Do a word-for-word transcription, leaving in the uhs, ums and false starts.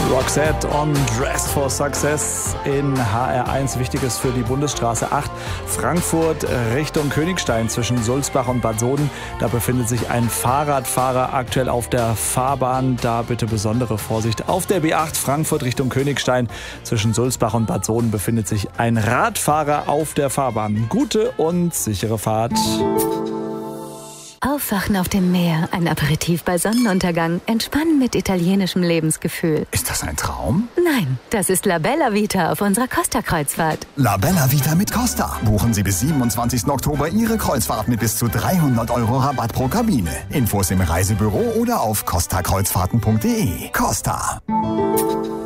Roxette on Dressed for Success in H R eins. Wichtiges für die Bundesstraße acht Frankfurt Richtung Königstein zwischen Sulzbach und Bad Soden. Da befindet sich ein Fahrradfahrer aktuell auf der Fahrbahn. Da bitte besondere Vorsicht. Auf der B acht Frankfurt Richtung Königstein zwischen Sulzbach und Bad Soden befindet sich ein Radfahrer auf der Fahrbahn. Gute und sichere Fahrt. Aufwachen auf dem Meer, ein Aperitif bei Sonnenuntergang, entspannen mit italienischem Lebensgefühl. Ist das ein Traum? Nein, das ist La Bella Vita auf unserer Costa-Kreuzfahrt. La Bella Vita mit Costa. Buchen Sie bis siebenundzwanzigsten Oktober Ihre Kreuzfahrt mit bis zu dreihundert Euro Rabatt pro Kabine. Infos im Reisebüro oder auf costa kreuzfahrten punkt de. Costa.